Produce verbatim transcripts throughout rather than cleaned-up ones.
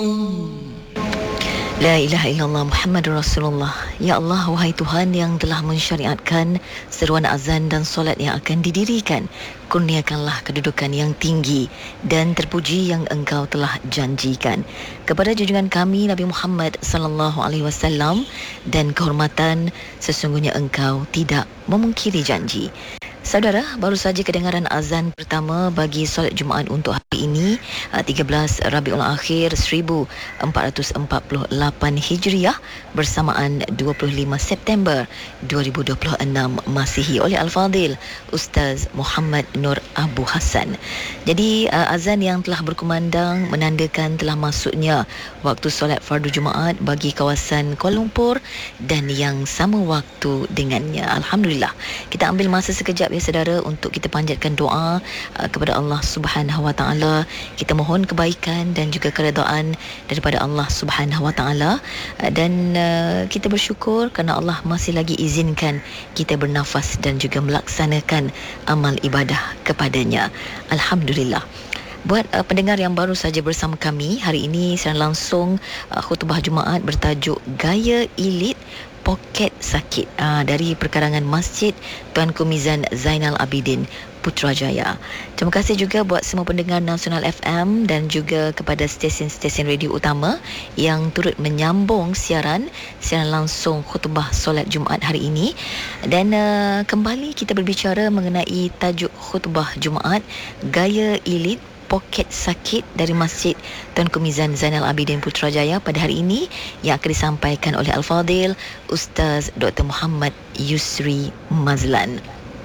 La ilaha illallah Muhammadur Rasulullah. Ya Allah, wahai Tuhan yang telah mensyariatkan seruan azan dan solat yang akan didirikan, kurniakanlah kedudukan yang tinggi dan terpuji yang Engkau telah janjikan kepada junjungan kami Nabi Muhammad sallallahu alaihi wasallam, dan kehormatan sesungguhnya Engkau tidak memungkiri janji. Saudara, baru saja kedengaran azan pertama bagi solat Jumaat untuk hari ini, tiga belas Rabiul Akhir seribu empat ratus empat puluh lapan Hijriah, bersamaan dua puluh lima September dua ribu dua puluh enam Masihi, oleh Al-Fadhil Ustaz Muhammad Nur Abu Hassan. Jadi azan yang telah berkumandang menandakan telah masuknya waktu solat fardu Jumaat bagi kawasan Kuala Lumpur dan yang sama waktu dengannya. Alhamdulillah. Kita ambil masa sekejap ya saudara untuk kita panjatkan doa uh, kepada Allah Subhanahu Wa Taala. Kita mohon kebaikan dan juga keredaan daripada Allah Subhanahu Wa Taala, uh, dan uh, kita bersyukur kerana Allah masih lagi izinkan kita bernafas dan juga melaksanakan amal ibadah kepadanya. Alhamdulillah. Buat uh, pendengar yang baru saja bersama kami, hari ini siaran langsung uh, khutbah Jumaat bertajuk Gaya Elit Poket Sakit, uh, dari perkarangan Masjid Tuanku Mizan Zainal Abidin Putrajaya. Terima kasih juga buat semua pendengar Nasional F M dan juga kepada stesen-stesen radio utama yang turut menyambung siaran siaran langsung khutbah solat Jumaat hari ini. Dan uh, kembali kita berbicara mengenai tajuk khutbah Jumaat Gaya Elit Poket Sakit dari Masjid Tuanku Mizan Zainal Abidin Putrajaya pada hari ini, yang akan disampaikan oleh Al-Fadhil Ustaz Doktor Muhammad Yusri Mazlan.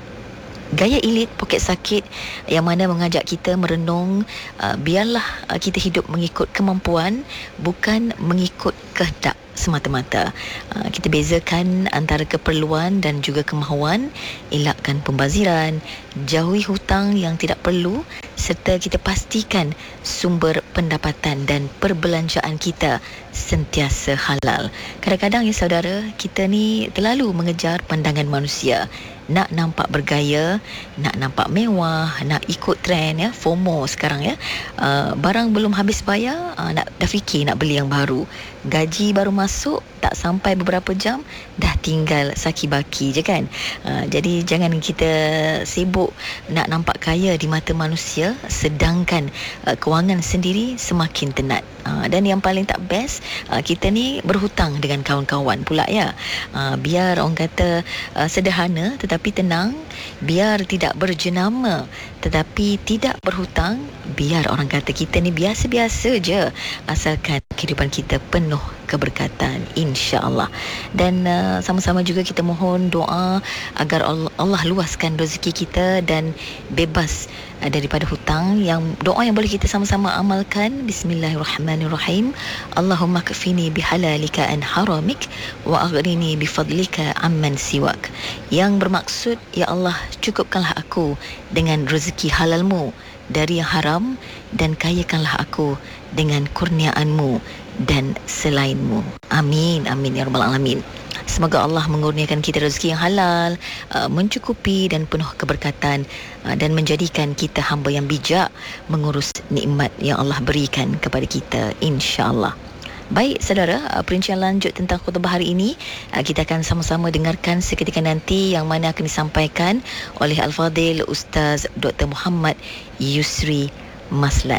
Gaya elit poket sakit yang mana mengajak kita merenung, uh, biarlah uh, kita hidup mengikut kemampuan, bukan mengikut kehendak semata-mata. Uh, kita bezakan antara keperluan dan juga kemahuan, elakkan pembaziran, jauhi hutang yang tidak perlu, serta kita pastikan sumber pendapatan dan perbelanjaan kita sentiasa halal. Kadang-kadang ya saudara, kita ni terlalu mengejar pandangan manusia. Nak nampak bergaya, nak nampak mewah, nak ikut trend ya, FOMO sekarang ya. Uh, barang belum habis bayar, uh, nak dah fikir nak beli yang baru. Gaji baru masuk, tak sampai beberapa jam dah tinggal saki baki je kan. Uh, jadi jangan kita sibuk nak nampak kaya di mata manusia, sedangkan uh, kewangan sendiri semakin tenat. Uh, dan yang paling tak best, uh, kita ni berhutang dengan kawan-kawan pula ya. Uh, biar orang kata uh, sederhana tetapi tenang, biar tidak berjenama tetapi tidak berhutang, biar orang kata kita ni biasa-biasa je, asalkan kehidupan kita penuh keberkatan, insya-Allah. Dan uh, sama-sama juga kita mohon doa agar Allah, Allah luaskan rezeki kita dan bebas uh, daripada hutang. Yang doa yang boleh kita sama-sama amalkan, Bismillahirrahmanirrahim. Allahumma kfini bihalalika an haramik wa aghnini bifadlika amman siwak. Yang bermaksud, ya Allah, cukupkanlah aku dengan rezeki halalmu dari yang haram, dan kayakanlah aku dengan kurniaanmu dan selainmu. Amin, amin ya rabbal alamin. Semoga Allah mengurniakan kita rezeki yang halal, uh, mencukupi dan penuh keberkatan, uh, dan menjadikan kita hamba yang bijak mengurus nikmat yang Allah berikan kepada kita, insya-Allah. Baik saudara, uh, perincian lanjut tentang khutbah hari ini uh, kita akan sama-sama dengarkan seketika nanti, yang mana akan disampaikan oleh Al-Fadhil Ustaz Doktor Muhammad Yusri Mazlan.